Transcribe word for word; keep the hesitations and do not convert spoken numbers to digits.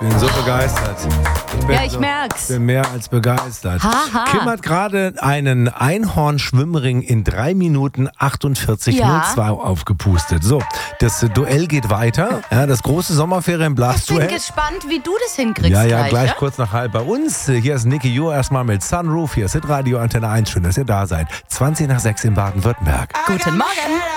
bin so begeistert. Ich bin Ja, ich so, merk's. bin mehr als begeistert. Haha. Kim hat gerade einen Einhorn-Schwimmring in drei Minuten achtundvierzig Ja. null zwei aufgepustet. So, das Duell geht weiter. Ja, das große Sommerferien Ich bin Blast-Duell. gespannt, wie du das hinkriegst. Ja, ja, gleich, gleich ja? kurz nach halb bei uns. Hier ist Nicky Jo erstmal mit Sunroof. Hier ist Hitradio Antenne eins. Schön, dass ihr da seid. zwanzig nach sechs in Baden-Württemberg. Guten Morgen.